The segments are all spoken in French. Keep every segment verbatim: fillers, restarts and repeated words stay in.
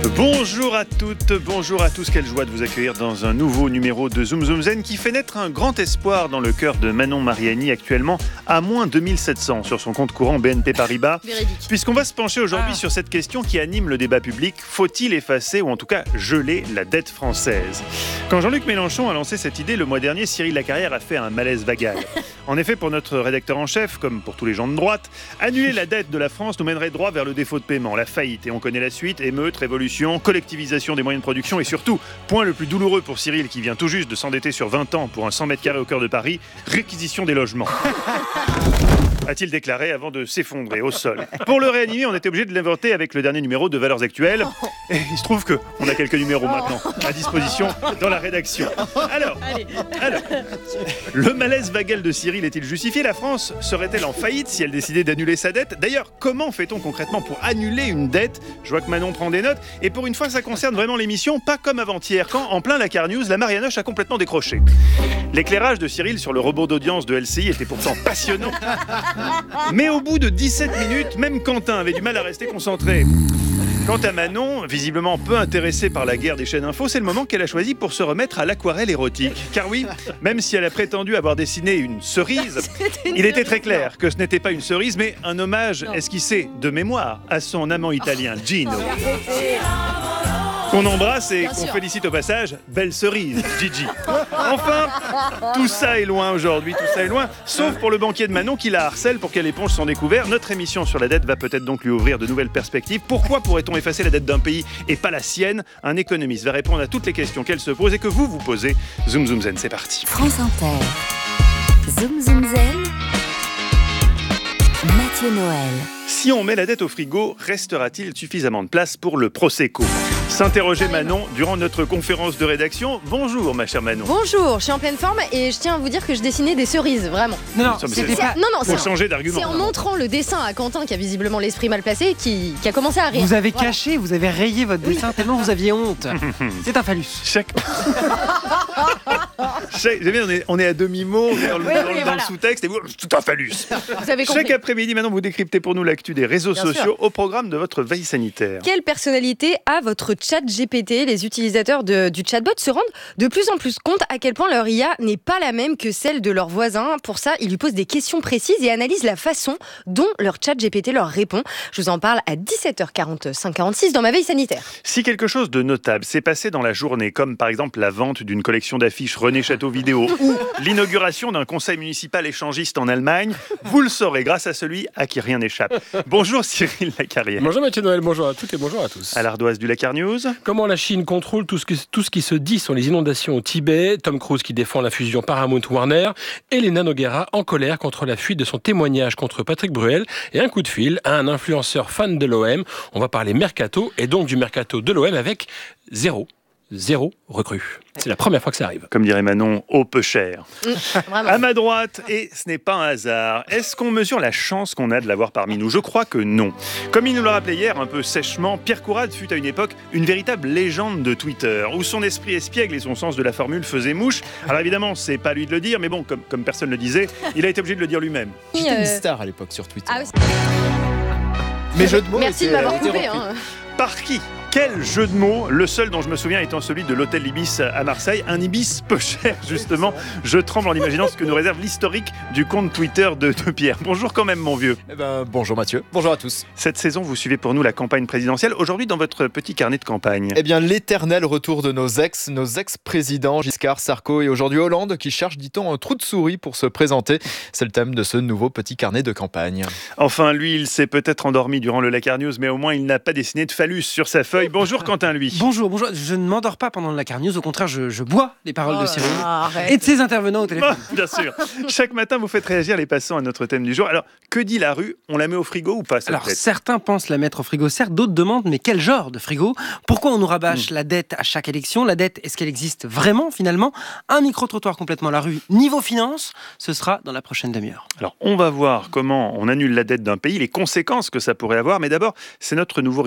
Bonjour à toutes, bonjour à tous, quelle joie de vous accueillir dans un nouveau numéro de Zoom Zoom Zen qui fait naître un grand espoir dans le cœur de Manon Mariani, actuellement à moins deux mille sept cents sur son compte courant B N P Paribas. Véridique. Puisqu'on va se pencher aujourd'hui Ah. sur cette question qui anime le débat public, faut-il effacer ou en tout cas geler la dette française ? Quand Jean-Luc Mélenchon a lancé cette idée le mois dernier, Cyril Lacarrière a fait un malaise vagal. En effet, pour notre rédacteur en chef, comme pour tous les gens de droite, annuler la dette de la France nous mènerait droit vers le défaut de paiement, la faillite. Et on connaît la suite, émeute, révolution, collectivisation des moyens de production et surtout, point le plus douloureux pour Cyril qui vient tout juste de s'endetter sur vingt ans pour un cent mètres carrés au cœur de Paris, réquisition des logements. A-t-il déclaré avant de s'effondrer au sol. Pour le réanimer, on était obligé de l'inventer avec le dernier numéro de Valeurs Actuelles. Et il se trouve qu'on a quelques numéros maintenant à disposition dans la rédaction. Alors, alors le malaise vagal de Cyril est-il justifié ? La France serait-elle en faillite si elle décidait d'annuler sa dette ? D'ailleurs, comment fait-on concrètement pour annuler une dette ? Je vois que Manon prend des notes. Et pour une fois, ça concerne vraiment l'émission, pas comme avant-hier, quand, en plein la Car News, la Marianoche a complètement décroché. L'éclairage de Cyril sur le rebond d'audience de L C I était pourtant passionnant. Mais au bout de dix-sept minutes, même Quentin avait du mal à rester concentré. Quant à Manon, visiblement peu intéressée par la guerre des chaînes info, c'est le moment qu'elle a choisi pour se remettre à l'aquarelle érotique. Car oui, même si elle a prétendu avoir dessiné une cerise, il était très clair que ce n'était pas une cerise, mais un hommage esquissé de mémoire à son amant italien Gino. Qu'on embrasse et qu'on félicite au passage, belle cerise, Gigi. Enfin, tout ça est loin aujourd'hui, tout ça est loin, sauf pour le banquier de Manon qui la harcèle pour qu'elle éponge son découvert. Notre émission sur la dette va peut-être donc lui ouvrir de nouvelles perspectives. Pourquoi pourrait-on effacer la dette d'un pays et pas la sienne ? Un économiste va répondre à toutes les questions qu'elle se pose et que vous vous posez. Zoom Zoom Zen, c'est parti. France Inter. Zoom Zoom Zen. Mathieu Noël. Si on met la dette au frigo, restera-t-il suffisamment de place pour le Prosecco ? S'interrogeait Manon durant notre conférence de rédaction. Bonjour ma chère Manon. Bonjour, je suis en pleine forme et je tiens à vous dire que je dessinais des cerises, vraiment. Non, non, Ça me c'était fait- pas... Non, non, Faut c'est changer d'argument. c'est en montrant le dessin à Quentin, qui a visiblement l'esprit mal placé, qui, qui a commencé à rire. Vous avez Voilà. caché, vous avez rayé votre dessin tellement vous aviez honte. C'est un phallus. Chaque... Chaque... J'aime bien, on est, on est à demi-mot dans le, Oui, dans oui, le- dans voilà. le sous-texte et vous, tout un phallus. Vous avez compris. Chaque après-midi, maintenant, vous décryptez pour nous l'actu des réseaux Bien sociaux sûr. au programme de votre veille sanitaire. Quelle personnalité a votre chat G P T ? Les utilisateurs de- du chatbot se rendent de plus en plus compte à quel point leur I A n'est pas la même que celle de leurs voisins. Pour ça, ils lui posent des questions précises et analysent la façon dont leur chat G P T leur répond. Je vous en parle à dix-sept heures quarante-cinq quarante-six dans ma veille sanitaire. Si quelque chose de notable s'est passé dans la journée, comme par exemple la vente d'une collection d'affiches René Château Vidéo ou l'inauguration d'un conseil municipal échangiste en Allemagne, vous le saurez grâce à celui à qui rien n'échappe. Bonjour Cyril Lacarrière. Bonjour Mathieu Noël, bonjour à toutes et bonjour à tous. À l'ardoise du Lacar News. Comment la Chine contrôle tout ce, que, tout ce qui se dit sur les inondations au Tibet, Tom Cruise qui défend la fusion Paramount-Warner, et Elena Nogueira en colère contre la fuite de son témoignage contre Patrick Bruel et un coup de fil à un influenceur fan de l'O M. On va parler mercato et donc du mercato de l'O M avec zéro, zéro recrue. C'est la première fois que ça arrive. Comme dirait Manon, au peu cher. Vraiment. À ma droite, et ce n'est pas un hasard, est-ce qu'on mesure la chance qu'on a de l'avoir parmi nous ? Je crois que non. Comme il nous l'a rappelé hier, un peu sèchement, Pierre Courade fut à une époque une véritable légende de Twitter, où son esprit espiègle et son sens de la formule faisaient mouche. Alors évidemment, c'est pas à lui de le dire, mais bon, comme, comme personne le disait, il a été obligé de le dire lui-même. J'étais Euh, une star à l'époque sur Twitter. Ah oui, Mes jeux de mots merci de étaient- m'avoir étaient coupé. repris. Hein. Par qui ? Quel jeu de mots, le seul dont je me souviens étant celui de l'hôtel Ibis à Marseille, un Ibis peu cher justement. Je tremble en imaginant ce que nous réserve l'historique du compte Twitter de, de Pierre. Bonjour quand même mon vieux. Eh ben, bonjour Mathieu, bonjour à tous. Cette saison, vous suivez pour nous la campagne présidentielle. Aujourd'hui, dans votre petit carnet de campagne. Eh bien, l'éternel retour de nos ex, nos ex-présidents Giscard, Sarko et aujourd'hui Hollande qui cherche, dit-on, un trou de souris pour se présenter. C'est le thème de ce nouveau petit carnet de campagne. Enfin, lui, il s'est peut-être endormi durant le Lacar News, mais au moins, il n'a pas dessiné de phallus sur sa feuille. Bonjour Quentin, lui. Bonjour, bonjour. Je ne m'endors pas pendant la Car News, au contraire, je, je bois les paroles de Cyril Ah, arrête. et de ses intervenants au téléphone. Ah, bien sûr. Chaque matin, vous faites réagir les passants à notre thème du jour. Alors, que dit la rue ? On la met au frigo ou pas cette Alors, tête certains pensent la mettre au frigo, certes, d'autres demandent, mais quel genre de frigo ? Pourquoi on nous rabâche la dette à chaque élection ? La dette, est-ce qu'elle existe vraiment, finalement ? Un micro-trottoir complètement la rue, niveau finance, ce sera dans la prochaine demi-heure. Alors, on va voir comment on annule la dette d'un pays, les conséquences que ça pourrait avoir. Mais d'abord, c'est notre nouveau rituel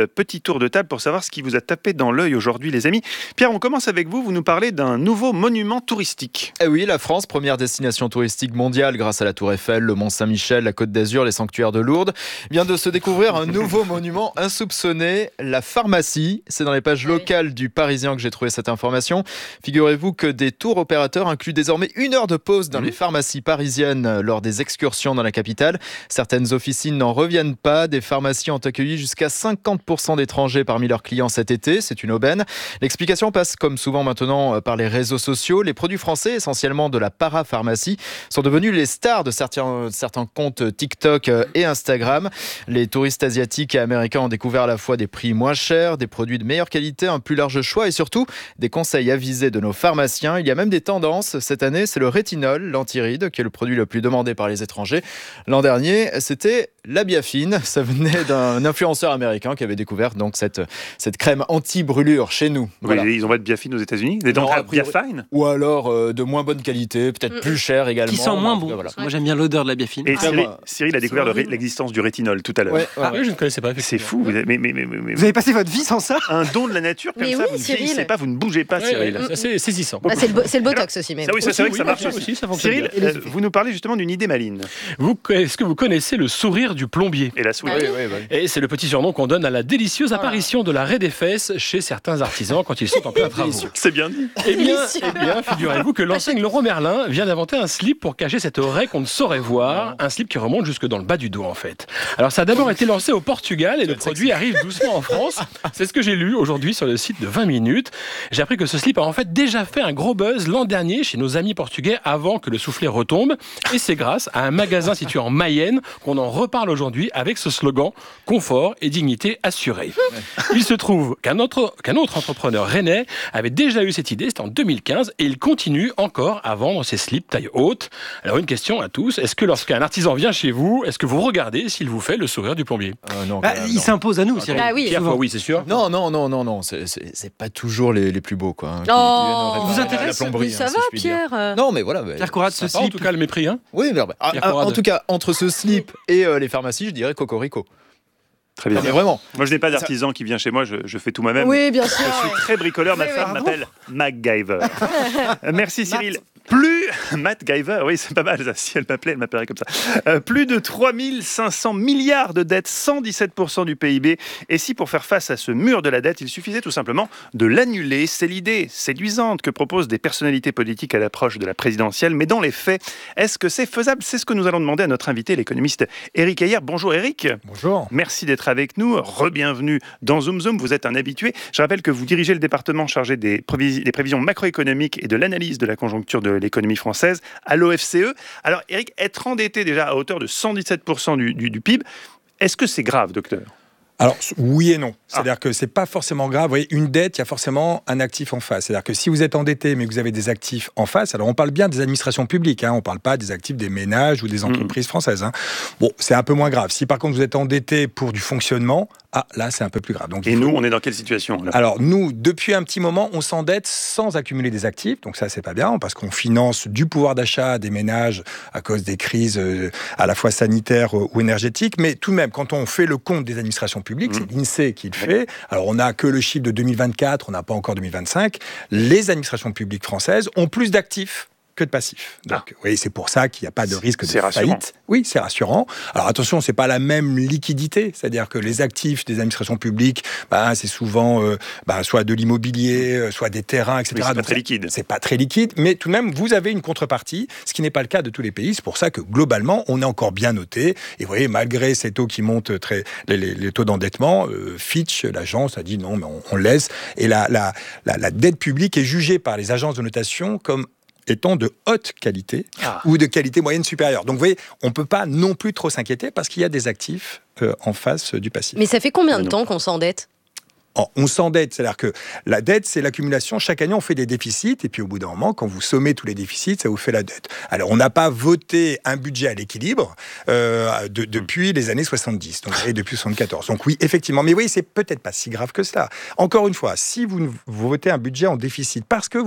petit tour de table pour savoir ce qui vous a tapé dans l'œil aujourd'hui, les amis. Pierre, on commence avec vous. Vous nous parlez d'un nouveau monument touristique. Eh oui, la France, première destination touristique mondiale grâce à la Tour Eiffel, le Mont Saint-Michel, la Côte d'Azur, les sanctuaires de Lourdes, vient de se découvrir un nouveau monument insoupçonné, la pharmacie. C'est dans les pages locales du Parisien que j'ai trouvé cette information. Figurez-vous que des tours opérateurs incluent désormais une heure de pause dans les pharmacies parisiennes lors des excursions dans la capitale. Certaines officines n'en reviennent pas. Des pharmacies ont accueilli jusqu'à cinquante pour cent d'étrangers parmi leurs clients cet été. C'est une aubaine. L'explication passe comme souvent maintenant par les réseaux sociaux. Les produits français, essentiellement de la parapharmacie, sont devenus les stars de certains, certains comptes TikTok et Instagram. Les touristes asiatiques et américains ont découvert à la fois des prix moins chers, des produits de meilleure qualité, un plus large choix et surtout des conseils avisés de nos pharmaciens. Il y a même des tendances. Cette année, c'est le rétinol, l'antiride, qui est le produit le plus demandé par les étrangers. L'an dernier, c'était la Biafine. Ça venait d'un influenceur américain qui avait découvert donc cette, cette crème anti-brûlure chez nous. Voilà. Oui, ils ont pas de Biafine aux États-Unis, des dentrales Biafine. Ou alors euh, de moins bonne qualité, peut-être mmh. plus cher également. Qui sent moins bon. Voilà. Moi, j'aime bien l'odeur de la Biafine. Et ah, Cyril, bah, Cyril a découvert le, l'existence du rétinol tout à l'heure. Ouais, ouais, ah, ouais. oui, je ne connaissais pas. C'est fou. Vous avez, mais, mais, mais, mais, vous avez passé votre vie sans ça? Un don de la nature comme mais ça, oui, vous ne Cyril. vieillissez pas, vous ne bougez pas, Ouais, Cyril. ouais, c'est saisissant. Ah, c'est, le bo- c'est le botox aussi, mais. Ça, oui, ça, c'est vrai que ça marche aussi. aussi. Ça Cyril, euh, vous nous parlez justement d'une idée maligne. Vous, est-ce que vous connaissez le sourire du plombier? Et la souris. Ah oui. Oui, oui, oui. Et c'est le petit surnom qu'on donne à la délicieuse apparition de la raie des fesses chez certains artisans quand ils sont en plein travaux. C'est bien dit. Eh bien, Délicieux. eh bien, figurez-vous que l'enseigne Leroy Merlin vient d'inventer un slip pour cacher cette raie qu'on ne saurait voir, un slip qui remonte jusque dans le bas du dos en fait. Alors ça a d'abord été lancé au Portugal et le produit arrive doucement en France. C'est ce que j'ai lu aujourd'hui sur le site de vingt minutes. J'ai appris que ce slip a en fait déjà fait un gros buzz l'an dernier chez nos amis portugais avant que le soufflet retombe. Et c'est grâce à un magasin situé en Mayenne qu'on en reparle aujourd'hui avec ce slogan « Confort et dignité assurée ». Il se trouve qu'un autre, qu'un autre entrepreneur rennais avait déjà eu cette idée, c'était en deux mille quinze, et il continue encore à vendre ses slips taille haute. Alors une question à tous, est-ce que lorsqu'un artisan vient chez vous, est-ce que vous regardez s'il vous fait le sourire du plombier? Euh, non, Bah, même, il non. s'impose à nous, Cyril. Ah oui. Pierre, fois, oui, c'est sûr. Non, non, non, non, non, c'est, c'est, c'est pas toujours les, les plus beaux, quoi. Hein, qui- Oh, qui viennent vous réparer la intéresse plomberie, Mais ça hein, si va, je puis dire. Pierre euh Non, mais voilà. bah, Pierre Conrad, ce Sympa, en slip. tout cas, le mépris, hein. Oui, mais, bah, ah, Pierre ah, Conrad. en tout cas, entre ce slip et euh, les pharmacies, je dirais cocorico. Très bien. Non, mais vraiment. Moi, je n'ai pas d'artisan qui vient chez moi, je, je fais tout moi-même. Oui, bien sûr. Je suis très bricoleur, ma Oui, femme oui. m'appelle MacGyver. Euh, Merci Cyril. Plus, Matt Gyver, oui c'est pas mal ça, si elle m'appelait, elle m'appellerait comme ça. Euh, plus de trois mille cinq cents milliards de dettes, cent dix-sept pour cent du P I B. Et si pour faire face à ce mur de la dette, il suffisait tout simplement de l'annuler, c'est l'idée séduisante que proposent des personnalités politiques à l'approche de la présidentielle. Mais dans les faits, est-ce que c'est faisable? C'est ce que nous allons demander à notre invité, l'économiste Éric Heyer. Bonjour Éric. Bonjour. Merci d'être avec nous. Re-bienvenue dans Zoom Zoom. Vous êtes un habitué. Je rappelle que vous dirigez le département chargé des, prévis- des prévisions macroéconomiques et de l'analyse de la conjoncture de l'économie française à l'O F C E. Alors, Éric, être endetté déjà à hauteur de cent dix-sept pour cent du, du, du P I B, est-ce que c'est grave, docteur? Alors, oui et non. C'est-à-dire ah. que c'est pas forcément grave. Vous voyez, une dette, il y a forcément un actif en face. C'est-à-dire que si vous êtes endetté, mais que vous avez des actifs en face, alors on parle bien des administrations publiques, hein, on parle pas des actifs des ménages ou des entreprises mmh. françaises. Hein. Bon, c'est un peu moins grave. Si par contre vous êtes endetté pour du fonctionnement, ah, là, c'est un peu plus grave. Donc, et faut... nous, on est dans quelle situation là? Alors, nous, depuis un petit moment, on s'endette sans accumuler des actifs. Donc ça, c'est pas bien, parce qu'on finance du pouvoir d'achat des ménages à cause des crises euh, à la fois sanitaires euh, ou énergétiques. Mais tout de même, quand on fait le compte des administrations publiques, mmh. c'est l'INSEE qui le fait. Alors, on n'a que le chiffre de deux mille vingt-quatre, on n'a pas encore deux mille vingt-cinq. Les administrations publiques françaises ont plus d'actifs que de passifs. Donc, ah. oui, c'est pour ça qu'il n'y a pas de risque de c'est rassurant. faillite. Oui, c'est rassurant. Alors attention, c'est pas la même liquidité, c'est-à-dire que les actifs des administrations publiques, bah, c'est souvent euh, bah, soit de l'immobilier, soit des terrains, et cetera. Oui, c'est pas Donc, très liquide. C'est pas très liquide, mais tout de même, vous avez une contrepartie, ce qui n'est pas le cas de tous les pays. C'est pour ça que globalement, on est encore bien noté. Et vous voyez, malgré ces taux qui montent très, les, les, les taux d'endettement, euh, Fitch, l'agence, a dit non, mais on, on laisse. Et la, la, la, la dette publique est jugée par les agences de notation comme étant de haute qualité ah. ou de qualité moyenne supérieure. Donc vous voyez, on ne peut pas non plus trop s'inquiéter parce qu'il y a des actifs euh, en face du passif. Mais ça fait combien de temps qu'on s'endette ? Oh, on s'endette, c'est-à-dire que la dette, c'est l'accumulation. Chaque année, on fait des déficits, et puis au bout d'un moment, quand vous sommez tous les déficits, ça vous fait la dette. Alors, on n'a pas voté un budget à l'équilibre euh, de, depuis les années soixante-dix, donc et depuis soixante-quatorze. Donc oui, effectivement, mais oui, c'est peut-être pas si grave que ça. Encore une fois, si vous, vous votez un budget en déficit parce que vous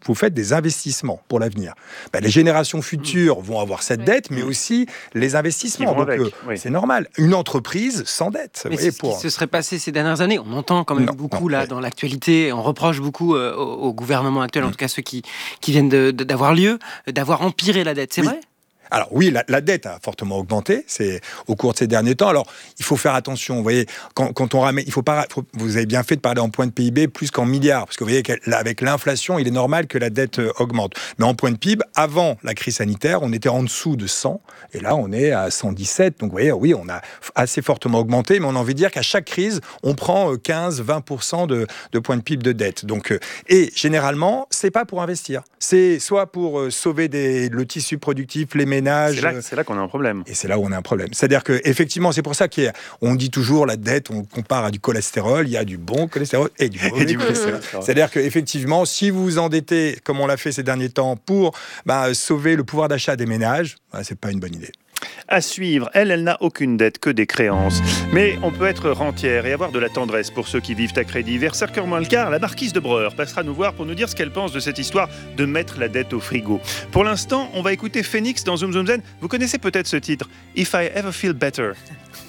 vous faites des investissements pour l'avenir. Ben, les générations futures vont avoir cette Oui. dette, mais aussi les investissements. Ils vont Donc, avec, euh, oui. c'est normal. Une entreprise sans dette. Mais vous voyez, c'est ce pour... qui se serait passé ces dernières années. On entend quand même Non, beaucoup non, là mais- dans l'actualité. On reproche beaucoup euh, au, au gouvernement actuel, en tout cas ceux qui, qui viennent de- de- d'avoir lieu, d'avoir empiré la dette. C'est Oui. vrai ? Alors oui, la, la dette a fortement augmenté c'est au cours de ces derniers temps. Alors, il faut faire attention. Vous voyez, quand, quand on ramène, il faut pas. Faut, vous avez bien fait de parler en point de P I B plus qu'en milliards, parce que vous voyez qu'avec l'inflation, il est normal que la dette euh, augmente. Mais en point de P I B, avant la crise sanitaire, on était en dessous de cent, et là, on est à cent dix-sept. Donc, vous voyez, oui, on a assez fortement augmenté, mais on a envie de dire qu'à chaque crise, on prend euh, quinze à vingt pour cent de, de points de P I B de dette. Donc, euh, et généralement, c'est pas pour investir. C'est soit pour euh, sauver des, le tissu productif, les ménages. C'est là, c'est là qu'on a un problème. Et c'est là où on a un problème. C'est-à-dire qu'effectivement, c'est pour ça qu'on dit toujours la dette, on compare à du cholestérol, il y a du bon cholestérol et du mauvais Et du cholestérol. cholestérol. C'est-à-dire qu'effectivement, si vous vous endettez, comme on l'a fait ces derniers temps, pour bah, sauver le pouvoir d'achat des ménages, bah, c'est pas une bonne idée. À suivre, elle, elle n'a aucune dette, que des créances. Mais on peut être rentière et avoir de la tendresse pour ceux qui vivent à crédit. Vers cinq heures moins le quart, la marquise de Breur passera nous voir pour nous dire ce qu'elle pense de cette histoire de mettre la dette au frigo. Pour l'instant, on va écouter Phoenix dans Zoom Zoom Zen. Vous connaissez peut-être ce titre, If I Ever Feel Better.